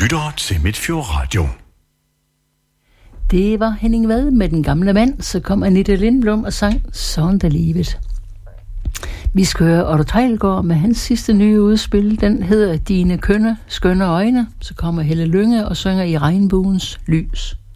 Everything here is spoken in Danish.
lytter til Midtfjord Radio. Det var Henning Vad med Den Gamle Mand. Så kom Anita Lindblom og sang Sådan der livet. Vi skal høre Otto Teilgaard med hans sidste nye udspil. Den hedder Dine skønne øjne. Så kommer Helle Lynge og synger I regnbuens lys.